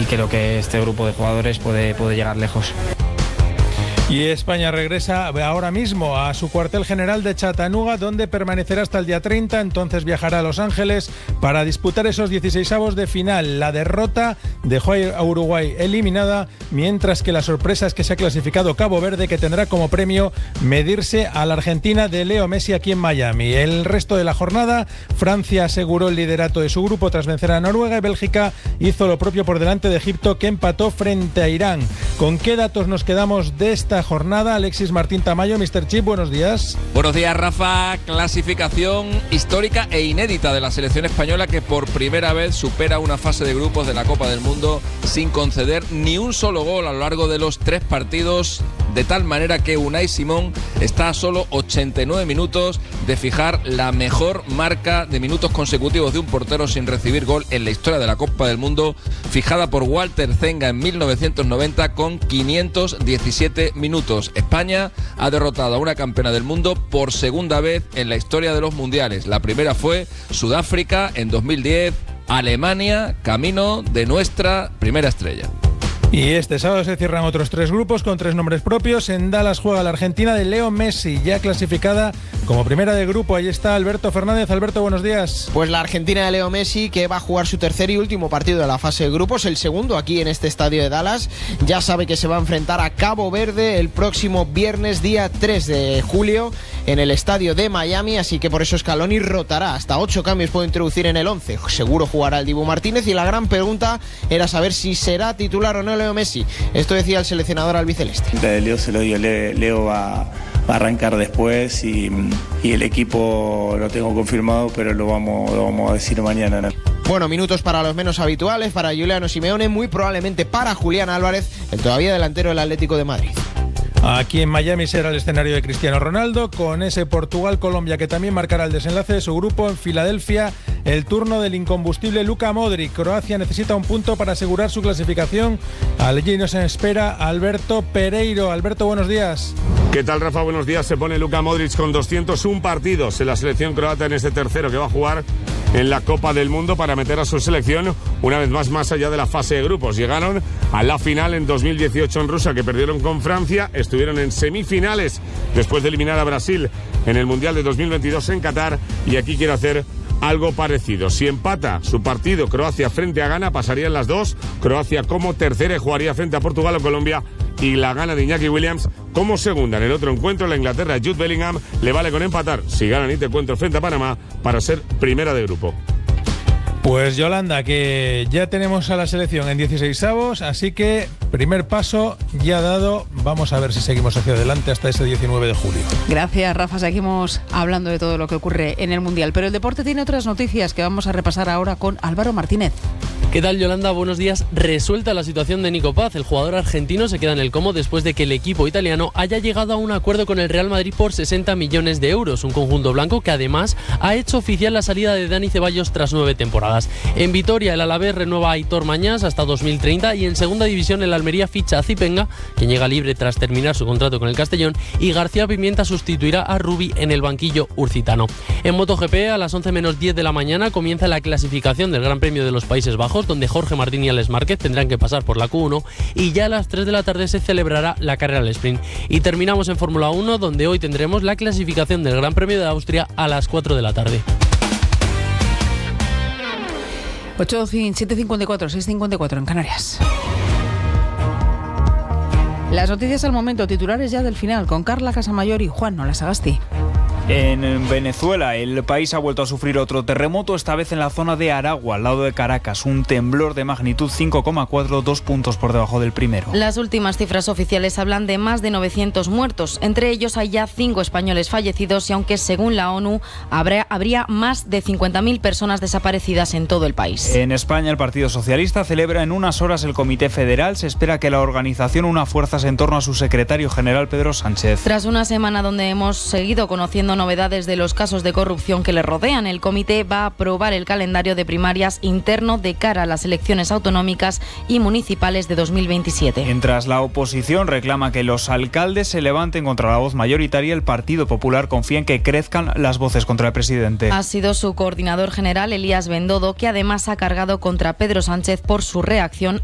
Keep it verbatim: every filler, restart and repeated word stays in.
creo que este grupo de jugadores puede, puede llegar lejos. Y España regresa ahora mismo a su cuartel general de Chattanooga, donde permanecerá hasta el día treinta, entonces viajará a Los Ángeles para disputar esos dieciseisavos de final. La derrota dejó a Uruguay eliminada, mientras que la sorpresa es que se ha clasificado Cabo Verde, que tendrá como premio medirse a la Argentina de Leo Messi aquí en Miami. El resto de la jornada, Francia aseguró el liderato de su grupo tras vencer a Noruega, y Bélgica hizo lo propio por delante de Egipto, que empató frente a Irán. ¿Con qué datos nos quedamos de esta jornada? Alexis Martín Tamayo, mister Chip, buenos días. Buenos días, Rafa. Clasificación histórica e inédita de la selección española, que por primera vez supera una fase de grupos de la Copa del Mundo sin conceder ni un solo gol a lo largo de los tres partidos, de tal manera que Unai Simón está a solo ochenta y nueve minutos de fijar la mejor marca de minutos consecutivos de un portero sin recibir gol en la historia de la Copa del Mundo, fijada por Walter Zenga en mil novecientos noventa con quinientos diecisiete minutos. España ha derrotado a una campeona del mundo por segunda vez en la historia de los mundiales. La primera fue Sudáfrica en dos mil diez, Alemania, camino de nuestra primera estrella. Y este sábado se cierran otros tres grupos con tres nombres propios. En Dallas juega la Argentina de Leo Messi, ya clasificada como primera de grupo. Ahí está Alberto Fernández. Alberto, buenos días. Pues la Argentina de Leo Messi, que va a jugar su tercer y último partido de la fase de grupos, el segundo aquí en este estadio de Dallas. Ya sabe que se va a enfrentar a Cabo Verde el próximo viernes, día tres de julio, en el estadio de Miami, así que por eso Scaloni rotará. Hasta ocho cambios puede introducir en el once. Seguro jugará el Dibu Martínez, y la gran pregunta era saber si será titular o no Leo Messi. Esto decía el seleccionador albiceleste. De Leo se lo digo, Leo va, va a arrancar después, y, y el equipo lo tengo confirmado, pero lo vamos, lo vamos a decir mañana, ¿no? Bueno, minutos para los menos habituales, para Giuliano Simeone, muy probablemente para Julián Álvarez, el todavía delantero del Atlético de Madrid. Aquí en Miami será el escenario de Cristiano Ronaldo, con ese Portugal-Colombia que también marcará el desenlace de su grupo. En Filadelfia, el turno del incombustible Luka Modric. Croacia necesita un punto para asegurar su clasificación. Allí nos espera Alberto Pereiro. Alberto, buenos días. ¿Qué tal, Rafa? Buenos días. Se pone Luka Modric con doscientos uno partidos en la selección croata en este tercero que va a jugar en la Copa del Mundo para meter a su selección una vez más más allá de la fase de grupos. Llegaron a la final en dos mil dieciocho en Rusia, que perdieron con Francia. Estuvieron en semifinales después de eliminar a Brasil en el Mundial de dos mil veintidós en Qatar, y aquí quiere hacer algo parecido. Si empata su partido Croacia frente a Ghana, pasarían las dos. Croacia como tercera y jugaría frente a Portugal o Colombia, y la Ghana de Iñaki Williams como segunda. En el otro encuentro, la Inglaterra de Jude Bellingham le vale con empatar, si ganan y te encuentro frente a Panamá, para ser primera de grupo. Pues Yolanda, que ya tenemos a la selección en dieciseisavos, así que primer paso ya dado. Vamos a ver si seguimos hacia adelante hasta ese diecinueve de julio. Gracias, Rafa. Seguimos hablando de todo lo que ocurre en el Mundial, pero el deporte tiene otras noticias que vamos a repasar ahora con Álvaro Martínez. ¿Qué tal, Yolanda? Buenos días. Resuelta la situación de Nico Paz. El jugador argentino se queda en el Como después de que el equipo italiano haya llegado a un acuerdo con el Real Madrid por sesenta millones de euros. Un conjunto blanco que además ha hecho oficial la salida de Dani Ceballos tras nueve temporadas. En Vitoria, el Alavés renueva a Aitor Mañás hasta dos mil treinta, y en segunda división el Almería ficha a Zipenga, quien llega libre tras terminar su contrato con el Castellón, y García Pimienta sustituirá a Rubi en el banquillo urcitano. En MotoGP, a las once menos diez de la mañana comienza la clasificación del Gran Premio de los Países Bajos, donde Jorge Martín y Alex Márquez tendrán que pasar por la Q uno, y ya a las tres de la tarde se celebrará la carrera al sprint. Y terminamos en Fórmula uno, donde hoy tendremos la clasificación del Gran Premio de Austria a las cuatro de la tarde. ocho, siete cincuenta y cuatro, seis cincuenta y cuatro en Canarias. Las noticias al momento, titulares ya del final, con Carla Casamayor y Juan Nolasagasti. En Venezuela, el país ha vuelto a sufrir otro terremoto, esta vez en la zona de Aragua, al lado de Caracas. Un temblor de magnitud cinco coma cuatro, dos puntos por debajo del primero. Las últimas cifras oficiales hablan de más de novecientos muertos. Entre ellos hay ya cinco españoles fallecidos, y aunque según la ONU habrá, habría más de cincuenta mil personas desaparecidas en todo el país. En España, el Partido Socialista celebra en unas horas el Comité Federal. Se espera que la organización una fuerzas en torno a su secretario general, Pedro Sánchez. Tras una semana donde hemos seguido conociendo novedades de los casos de corrupción que le rodean, el comité va a aprobar el calendario de primarias interno de cara a las elecciones autonómicas y municipales de dos mil veintisiete. Mientras la oposición reclama que los alcaldes se levanten contra la voz mayoritaria, el Partido Popular confía en que crezcan las voces contra el presidente. Ha sido su coordinador general, Elías Bendodo, que además ha cargado contra Pedro Sánchez por su reacción